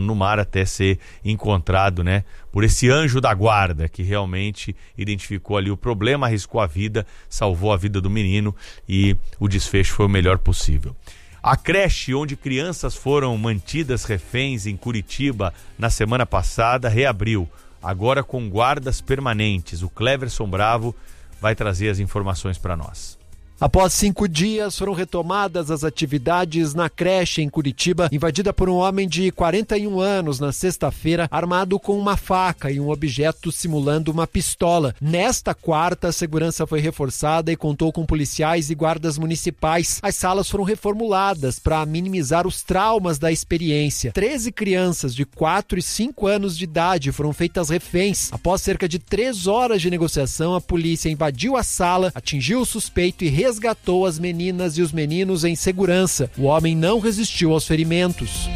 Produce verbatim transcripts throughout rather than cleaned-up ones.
no mar até ser encontrado, né, por esse anjo da guarda que realmente identificou ali o problema, arriscou a vida, salvou a vida do menino e o desfecho foi o melhor possível. A creche onde crianças foram mantidas reféns em Curitiba na semana passada reabriu, agora com guardas permanentes. O Cleverson Bravo vai trazer as informações para nós. Após cinco dias, foram retomadas as atividades na creche em Curitiba, invadida por um homem de quarenta e um anos na sexta-feira, armado com uma faca e um objeto simulando uma pistola. Nesta quarta, a segurança foi reforçada e contou com policiais e guardas municipais. As salas foram reformuladas para minimizar os traumas da experiência. treze crianças de quatro e cinco anos de idade foram feitas reféns. Após cerca de três horas de negociação, a polícia invadiu a sala, atingiu o suspeito e resgatou as meninas e os meninos em segurança. O homem não resistiu aos ferimentos.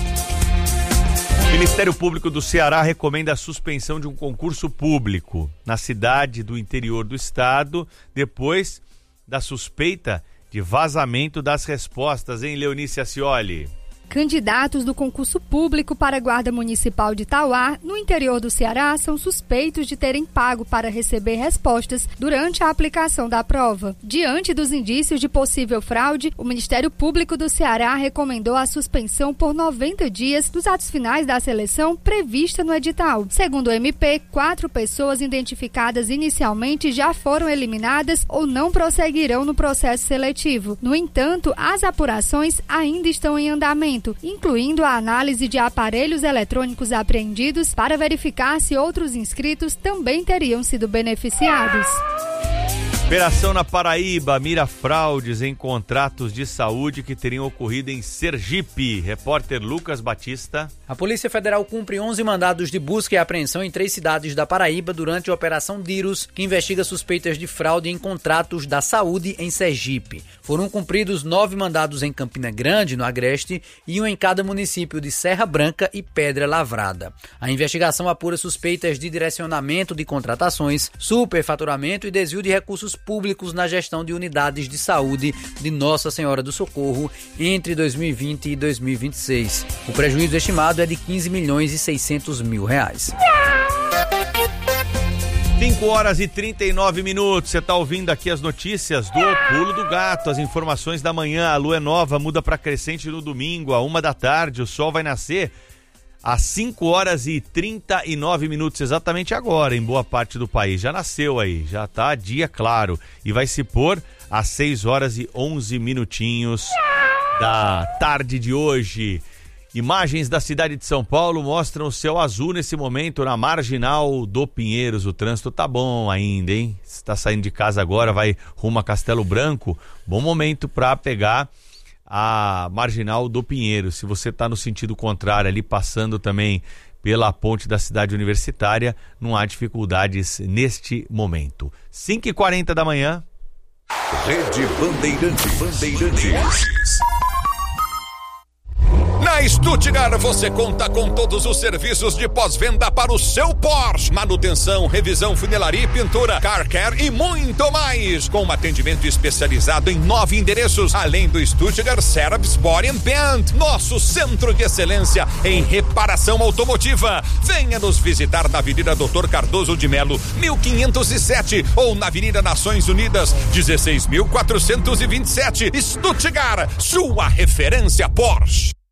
O Ministério Público do Ceará recomenda a suspensão de um concurso público na cidade do interior do estado, depois da suspeita de vazamento das respostas, hein, Leonice Ascioli? Candidatos do concurso público para a Guarda Municipal de Tauá, no interior do Ceará, são suspeitos de terem pago para receber respostas durante a aplicação da prova. Diante dos indícios de possível fraude, o Ministério Público do Ceará recomendou a suspensão por noventa dias dos atos finais da seleção prevista no edital. Segundo o M P, quatro pessoas identificadas inicialmente já foram eliminadas ou não prosseguirão no processo seletivo. No entanto, as apurações ainda estão em andamento, incluindo a análise de aparelhos eletrônicos apreendidos para verificar se outros inscritos também teriam sido beneficiados. Operação na Paraíba mira fraudes em contratos de saúde que teriam ocorrido em Sergipe. Repórter Lucas Batista. A Polícia Federal cumpre onze mandados de busca e apreensão em três cidades da Paraíba durante a Operação Dirus, que investiga suspeitas de fraude em contratos da saúde em Sergipe. Foram cumpridos nove mandados em Campina Grande, no Agreste, e um em cada município de Serra Branca e Pedra Lavrada. A investigação apura suspeitas de direcionamento de contratações, superfaturamento e desvio de recursos públicos na gestão de unidades de saúde de Nossa Senhora do Socorro entre dois mil e vinte e dois mil e vinte e seis. O prejuízo estimado é de quinze milhões e seiscentos mil reais. cinco horas e trinta e nove minutos, você está ouvindo aqui as notícias do Pulo do Gato, as informações da manhã. A lua é nova, muda para crescente no domingo, a uma da tarde, o sol vai nascer às cinco horas e trinta e nove minutos, exatamente agora, em boa parte do país. Já nasceu aí, já tá dia claro. E vai se pôr às seis horas e onze minutinhos da tarde de hoje. Imagens da cidade de São Paulo mostram o céu azul nesse momento na Marginal do Pinheiros. O trânsito tá bom ainda, hein? Se tá saindo de casa agora, vai rumo a Castelo Branco, bom momento para pegar a Marginal do Pinheiros. Se você está no sentido contrário, ali passando também pela ponte da cidade universitária, não há dificuldades neste momento. cinco e quarenta da manhã. Rede Bandeirantes. Bandeirantes. Na Stuttgart você conta com todos os serviços de pós-venda para o seu Porsche. Manutenção, revisão, funilaria e pintura, car care e muito mais. Com um atendimento especializado em nove endereços, além do Stuttgart Service Body and Paint, nosso centro de excelência em reparação automotiva. Venha nos visitar na Avenida Doutor Cardoso de Melo, mil quinhentos e sete, ou na Avenida Nações Unidas, dezesseis mil quatrocentos e vinte e sete. Stuttgart, sua referência Porsche.